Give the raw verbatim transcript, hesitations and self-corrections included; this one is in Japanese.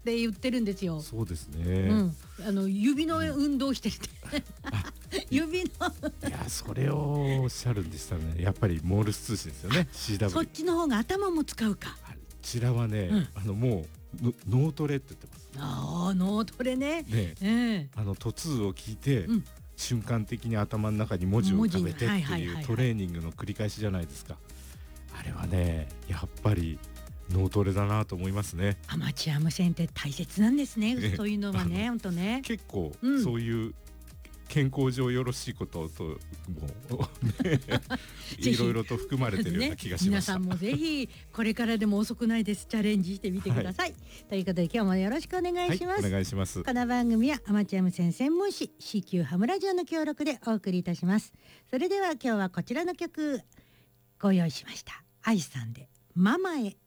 って言ってるんですよ。 そうですね、 うん、あの指の運動してるって、うん、指のいやそれをおっしゃるんでしたらね、やっぱりモールス通信ですよね。 シーダブリューそっちの方が頭も使うか。 こちらはね、うん、あのもう脳トレって言ってます。 ああ脳トレね。ね、 えー、あの突を聞いて、うん、瞬間的に頭の中に文字を浮かべてっていうトレーニングの繰り返しじゃないですか。あれはねやっぱり脳トレだなと思いますね。 アマチュア無線って大切なんですね。 ね、 そういうのはね本当ね結構、うん、そういう健康上よろしいことともう、ね、いろいろと含まれているような気がしました、 ね、皆さんもぜひこれからでも遅くないです。チャレンジしてみてください、はい、ということで今日もよろしくお願いします、 はい、お願いします。 この番組はアマチュア無線専門誌 シーキュー ハムラジオの協力でお送りいたします。それでは今日はこちらの曲ご用意しました。愛さんでママへ。